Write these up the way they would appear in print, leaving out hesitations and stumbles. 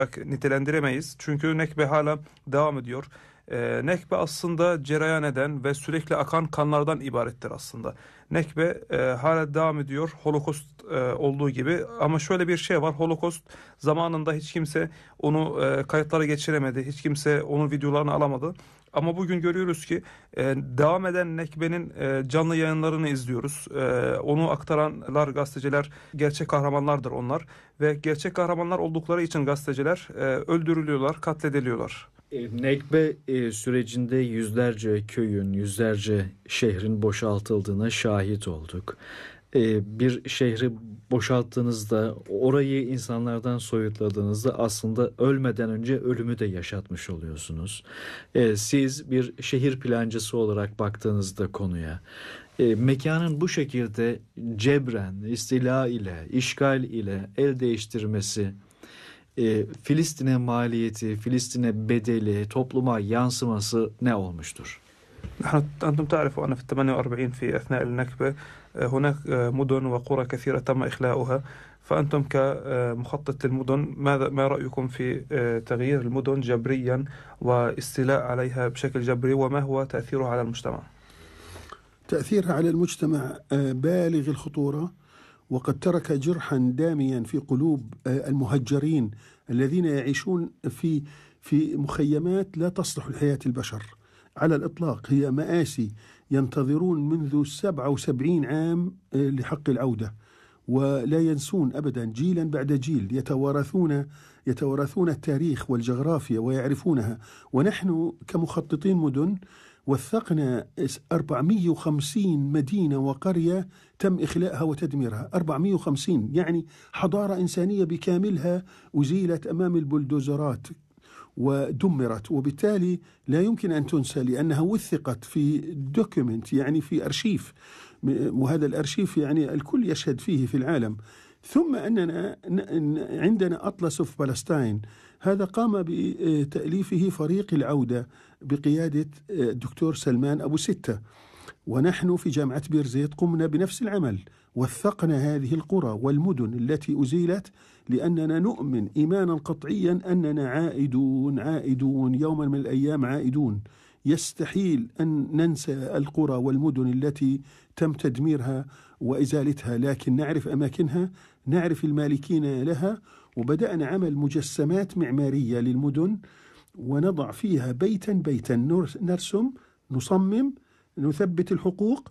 nitelendiremeyiz. Çünkü Nekbe hala devam ediyor. Nekbe aslında cereyan eden ve sürekli akan kanlardan ibarettir aslında. Nekbe hala devam ediyor, Holocaust olduğu gibi. Ama şöyle bir şey var, Holocaust zamanında hiç kimse onu kayıtlara geçiremedi, hiç kimse onun videolarını alamadı. Ama bugün görüyoruz ki devam eden Nekbe'nin canlı yayınlarını izliyoruz. Onu aktaranlar, gazeteciler, gerçek kahramanlardır onlar. Ve gerçek kahramanlar oldukları için gazeteciler öldürülüyorlar, katlediliyorlar. Nekbe sürecinde yüzlerce köyün, yüzlerce şehrin boşaltıldığına şahit olduk. Bir şehri boşalttığınızda, orayı insanlardan soyutladığınızda aslında ölmeden önce ölümü de yaşatmış oluyorsunuz. Siz bir şehir plancısı olarak baktığınızda konuya, mekanın bu şekilde cebren, istila ile, işgal ile el değiştirmesi, Filistin'e maliyeti, Filistin'e bedeli, topluma yansıması ne olmuştur? أنتم تعرفوا أن في 48 في أثناء النكبة هناك مدن وقرى كثيرة تم إخلاؤها فأنتم كمخطط للمدن ما رأيكم في تغيير المدن جبريا واستيلاء عليها بشكل جبري وما هو تأثيره على المجتمع؟ تأثيرها على المجتمع بالغ الخطورة وقد ترك جرحا داميا في قلوب المهجرين الذين يعيشون في مخيمات لا تصلح لحياة البشر على الإطلاق. هي مآسي ينتظرون منذ 77 عام لحق العودة ولا ينسون أبدا، جيلا بعد جيل يتوارثون التاريخ والجغرافيا ويعرفونها. ونحن كمخططين مدن وثقنا 450 مدينة وقرية تم إخلاءها وتدميرها. 450 يعني حضارة إنسانية بكاملها أزيلت أمام البلدوزرات ودمرت، وبالتالي لا يمكن أن تنسى لأنها وثقت في دوكيمنت، يعني في أرشيف، وهذا الأرشيف يعني الكل يشهد فيه في العالم. ثم أننا عندنا أطلس أوف فلسطين، هذا قام بتأليفه فريق العودة بقيادة الدكتور سلمان أبو ستة، ونحن في جامعة بيرزيت قمنا بنفس العمل، وثقنا هذه القرى والمدن التي أزيلت لأننا نؤمن إيمانا قطعيا أننا عائدون يوما من الأيام عائدون. يستحيل أن ننسى القرى والمدن التي تم تدميرها وإزالتها، لكن نعرف أماكنها، نعرف المالكين لها، وبدأنا عمل مجسمات معمارية للمدن ونضع فيها بيتا بيتا، نرسم، نصمم، نثبت الحقوق،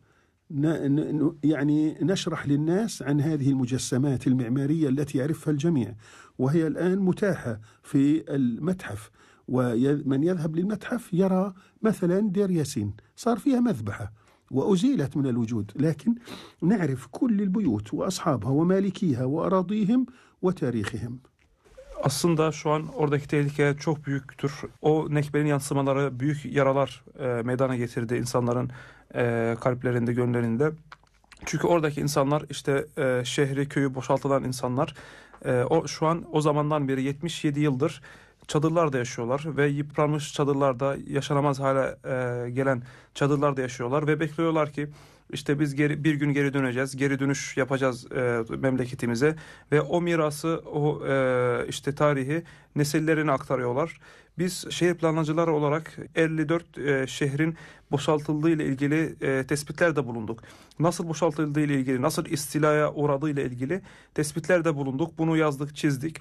يعني نشرح للناس عن هذه المجسمات المعمارية التي يعرفها الجميع، وهي الآن متاحة في المتحف. ومن يذهب للمتحف يرى مثلا دير ياسين صار فيها مذبحة وأزيلت من الوجود، لكن نعرف كل البيوت وأصحابها ومالكيها وأراضيهم وتاريخهم. Aslında şu an oradaki tehlike çok büyüktür. O Nekbe'nin yansımaları büyük yaralar meydana getirdi insanların kalplerinde, gönüllerinde. Çünkü oradaki insanlar işte şehri, köyü boşaltılan insanlar şu an o zamandan beri 77 yıldır çadırlarda yaşıyorlar ve yıpranmış çadırlarda, yaşanamaz hale gelen çadırlarda yaşıyorlar ve bekliyorlar ki işte biz bir gün geri döneceğiz, geri dönüş yapacağız memleketimize ve o mirası, o işte tarihi nesillerine aktarıyorlar. Biz şehir plancıları olarak 54 şehrin boşaltıldığı ile ilgili tespitler de bulunduk. Nasıl boşaltıldığı ile ilgili, nasıl istilaya uğradığı ile ilgili tespitler de bulunduk. Bunu yazdık, çizdik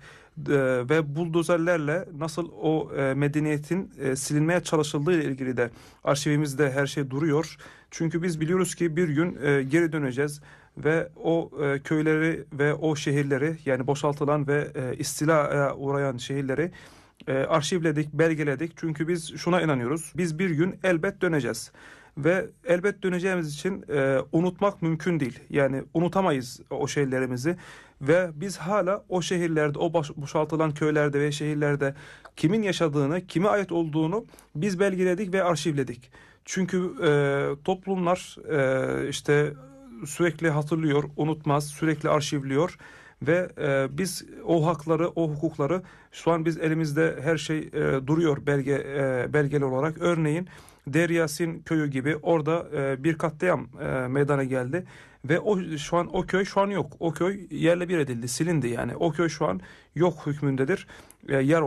ve buldozerlerle nasıl o medeniyetin silinmeye çalışıldığı ile ilgili de arşivimizde her şey duruyor. Çünkü biz biliyoruz ki bir gün geri döneceğiz ve o köyleri ve o şehirleri, yani boşaltılan ve istilaya uğrayan şehirleri arşivledik, belgeledik. Çünkü biz şuna inanıyoruz. Biz bir gün elbet döneceğiz. Ve elbet döneceğimiz için unutmak mümkün değil. Yani unutamayız o şeylerimizi. Ve biz hala o şehirlerde, o boşaltılan köylerde ve şehirlerde kimin yaşadığını, kime ait olduğunu biz belgeledik ve arşivledik. Çünkü toplumlar işte sürekli hatırlıyor, unutmaz, sürekli arşivliyor. Ve biz o hakları, o hukukları, şu an biz elimizde her şey duruyor belgeli olarak. Örneğin Deir Yassin köyü gibi orada bir katliam meydana geldi ve şu an o köy şu an yok. O köy yerle bir edildi, silindi yani. O köy şu an yok hükmündedir. Yer